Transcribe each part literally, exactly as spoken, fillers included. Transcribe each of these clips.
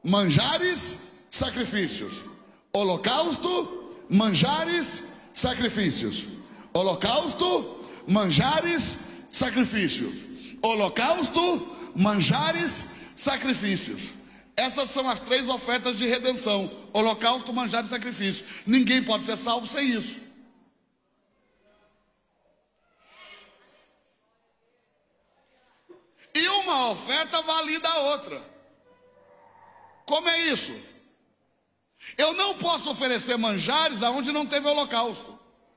manjares, sacrifícios. Holocausto, manjares, sacrifícios. Holocausto, manjares, sacrifícios. Holocausto, manjares, sacrifícios. Essas são as três ofertas de redenção: holocausto, manjares e sacrifício. Ninguém pode ser salvo sem isso. E uma oferta valida a outra. Como é isso? Eu não posso oferecer manjares aonde não teve holocausto.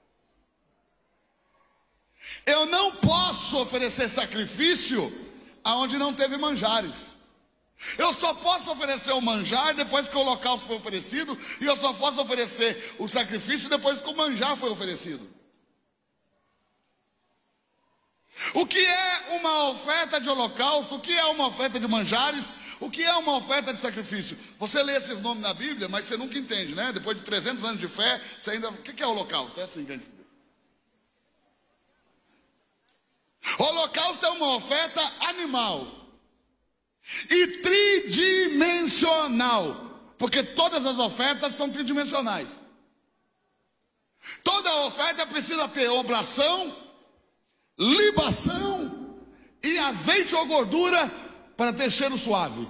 Eu não posso oferecer sacrifício aonde não teve manjares. Eu só posso oferecer o manjar depois que o holocausto foi oferecido, e eu só posso oferecer o sacrifício depois que o manjar foi oferecido. O que é uma oferta de holocausto? O que é uma oferta de manjares? O que é uma oferta de sacrifício? Você lê esses nomes na Bíblia, mas você nunca entende, né? Depois de trezentos anos de fé, você ainda... O que é holocausto? É assim que a gente vê. Holocausto é uma oferta animal e tridimensional, porque todas as ofertas são tridimensionais. Toda oferta precisa ter oblação, libação e azeite ou gordura para ter cheiro suave.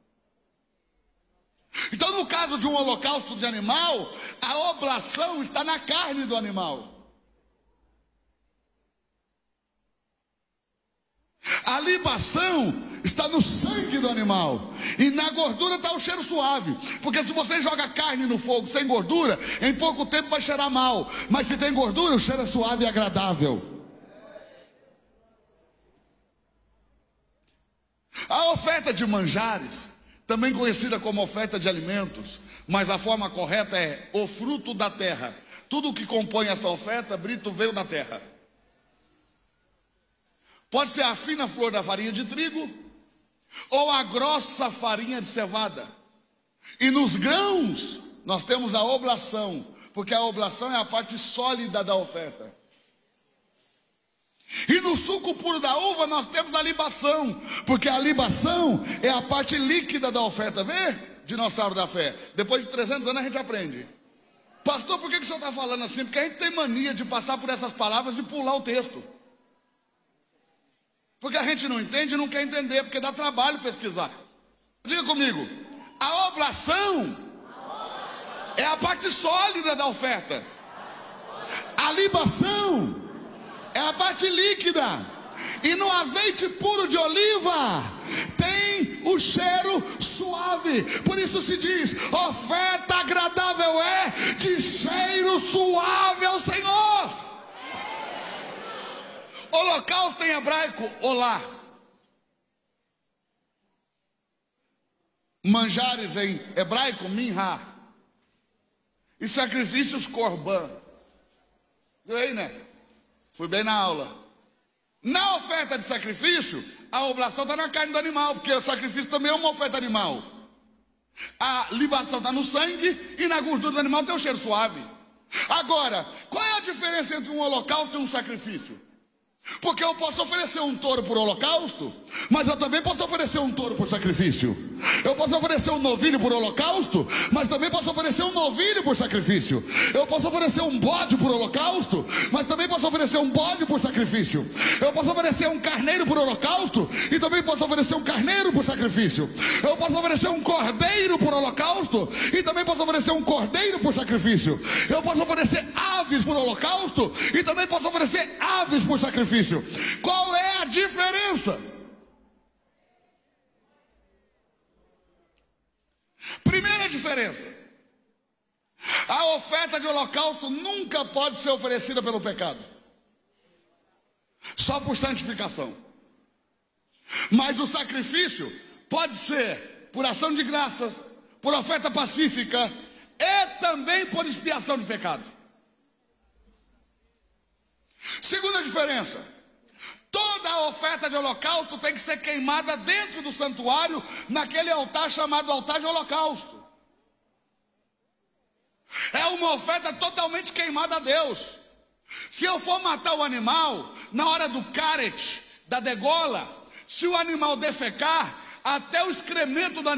Então, no caso de um holocausto de animal, a oblação está na carne do animal. A libação está no sangue do animal. E na gordura está o cheiro suave. Porque se você joga carne no fogo sem gordura, em pouco tempo vai cheirar mal. Mas se tem gordura, o cheiro é suave e agradável. A oferta de manjares, também conhecida como oferta de alimentos, mas a forma correta é o fruto da terra. Tudo o que compõe essa oferta, Brito, veio da terra. Pode ser a fina flor da farinha de trigo ou a grossa farinha de cevada. E nos grãos nós temos a oblação, porque a oblação é a parte sólida da oferta. E no suco puro da uva nós temos a libação, porque a libação é a parte líquida da oferta. Vê, dinossauro da fé? Depois de trezentos anos a gente aprende. Pastor, por que, que o senhor está falando assim? Porque a gente tem mania de passar por essas palavras e pular o texto. Porque a gente não entende e não quer entender, porque dá trabalho pesquisar. Diga comigo, a oblação é a parte sólida da oferta. A libação é a parte líquida. E no azeite puro de oliva tem o cheiro suave. Por isso se diz, oferta agradável é de cheiro suave ao Senhor. Holocausto em hebraico, olá. Manjares em hebraico, minha. E sacrifícios, korban. Viu aí, né? Fui bem na aula. Na oferta de sacrifício, a oblação está na carne do animal, porque o sacrifício também é uma oferta animal. A libação está no sangue e na gordura do animal tem o cheiro suave. Agora, qual é a diferença entre um holocausto e um sacrifício? Porque eu posso oferecer um touro por holocausto, mas eu também posso oferecer um touro por sacrifício. Eu posso oferecer um novilho por holocausto, mas também posso oferecer um novilho por sacrifício. Eu posso oferecer um bode por holocausto, mas também posso oferecer um bode por sacrifício. Eu posso oferecer um carneiro por holocausto e também posso oferecer um carneiro por sacrifício. Eu posso oferecer um cordeiro por holocausto e também posso oferecer um cordeiro por sacrifício. Eu posso oferecer aves por holocausto e também posso oferecer aves por sacrifício. Qual é a diferença? Primeira diferença: a oferta de holocausto nunca pode ser oferecida pelo pecado, só por santificação. Mas o sacrifício pode ser por ação de graças, por oferta pacífica e também por expiação de pecado. Segunda diferença: toda a oferta de holocausto tem que ser queimada dentro do santuário, naquele altar chamado altar de holocausto. É uma oferta totalmente queimada a Deus. Se eu for matar o animal, na hora do caret, da degola, se o animal defecar, até o excremento do animal